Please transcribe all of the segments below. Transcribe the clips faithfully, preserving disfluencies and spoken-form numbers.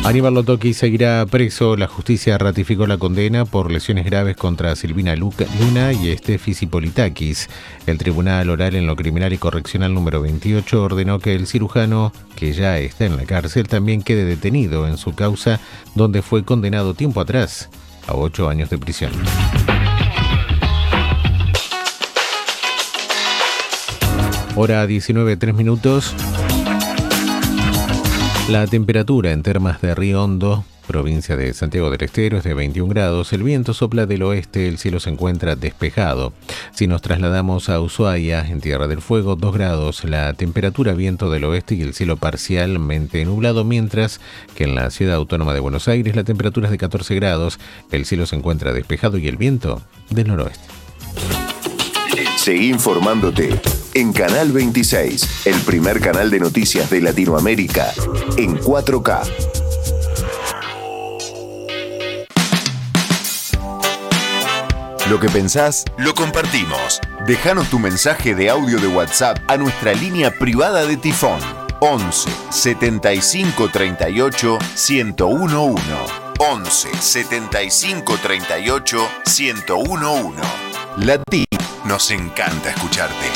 Aníbal Lotoki seguirá preso. La justicia ratificó la condena por lesiones graves contra Silvina Luna y Estefi Zipolitakis. El Tribunal Oral en lo Criminal y Correccional número veintiocho ordenó que el cirujano, que ya está en la cárcel, también quede detenido en su causa, donde fue condenado tiempo atrás a ocho años de prisión. Hora diecinueve, tres minutos. La temperatura en Termas de Río Hondo, provincia de Santiago del Estero, es de veintiún grados. El viento sopla del oeste, el cielo se encuentra despejado. Si nos trasladamos a Ushuaia, en Tierra del Fuego, dos grados. La temperatura, viento del oeste y el cielo parcialmente nublado, mientras que en la ciudad autónoma de Buenos Aires la temperatura es de catorce grados. El cielo se encuentra despejado y el viento del noroeste. Seguí informándote en Canal veintiséis, el primer canal de noticias de Latinoamérica en cuatro K. Lo que pensás, lo compartimos. Déjanos tu mensaje de audio de WhatsApp a nuestra línea privada de Tifón once setenta y cinco treinta y ocho ciento uno. once setenta y cinco treinta y ocho ciento uno. Latina, nos encanta escucharte.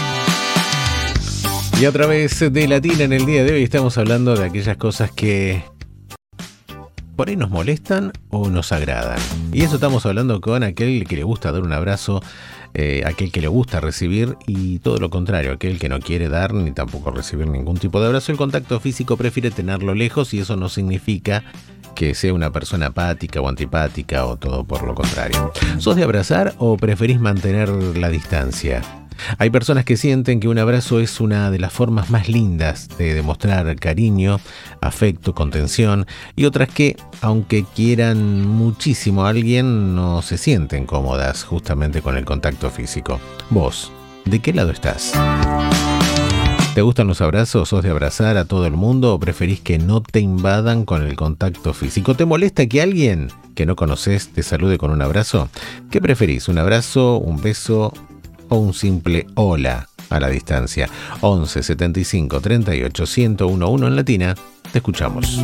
Y otra vez de Latina en el día de hoy estamos hablando de aquellas cosas que por ahí nos molestan o nos agradan. Y eso estamos hablando con aquel que le gusta dar un abrazo, eh, aquel que le gusta recibir, y todo lo contrario, aquel que no quiere dar ni tampoco recibir ningún tipo de abrazo. El contacto físico prefiere tenerlo lejos, y eso no significa que sea una persona apática o antipática o todo por lo contrario. ¿Sos de abrazar o preferís mantener la distancia? Hay personas que sienten que un abrazo es una de las formas más lindas de demostrar cariño, afecto, contención, y otras que, aunque quieran muchísimo a alguien, no se sienten cómodas justamente con el contacto físico. ¿Vos, de qué lado estás? ¿Te gustan los abrazos? ¿Sos de abrazar a todo el mundo o preferís que no te invadan con el contacto físico? ¿Te molesta que alguien que no conoces te salude con un abrazo? ¿Qué preferís? ¿Un abrazo, un beso o un simple hola a la distancia? once setenta y cinco treinta y ocho ciento uno en Latina. Te escuchamos.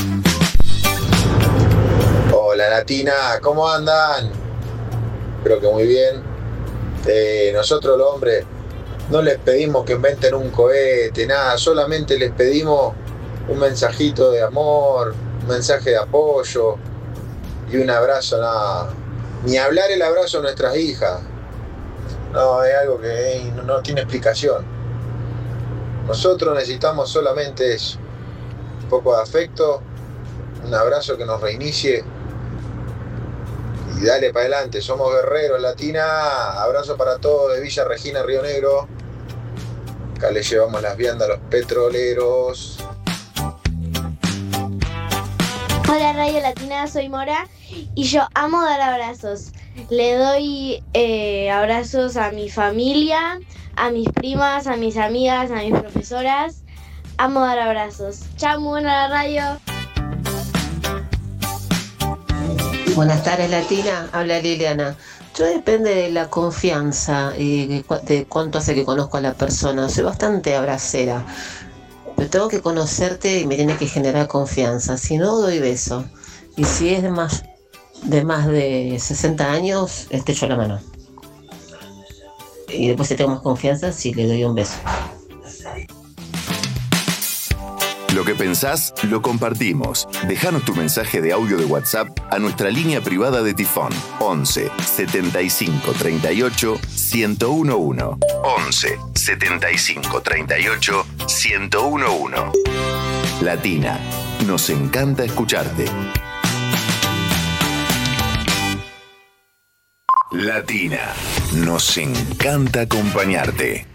Hola Latina, ¿cómo andan? Espero que muy bien. Eh, nosotros los hombres no les pedimos que inventen un cohete, nada, solamente les pedimos un mensajito de amor, un mensaje de apoyo y un abrazo, nada. Ni hablar el abrazo a nuestras hijas. No, es algo que no, no tiene explicación. Nosotros necesitamos solamente eso. Un poco de afecto, un abrazo que nos reinicie y dale para adelante. Somos guerreros, Latina. Abrazo para todos de Villa Regina, Río Negro. Acá le llevamos las viandas a los petroleros. Hola Radio Latina, soy Mora y yo amo dar abrazos. Le doy eh, abrazos a mi familia, a mis primas, a mis amigas, a mis profesoras. Amo dar abrazos. Chao, muy buena la radio. Buenas tardes Latina, habla Liliana. Yo depende de la confianza y de cuánto hace que conozco a la persona. Soy bastante abracera, pero tengo que conocerte y me tiene que generar confianza. Si no, doy beso. Y si es de más de más de sesenta años, estrecho la mano. Y después, si tengo más confianza, sí le doy un beso. Lo que pensás, lo compartimos. Déjanos tu mensaje de audio de WhatsApp a nuestra línea privada de Tifón once setenta y cinco treinta y ocho ciento uno. once setenta y cinco treinta y ocho ciento uno. Latina, nos encanta escucharte. Latina, nos encanta acompañarte.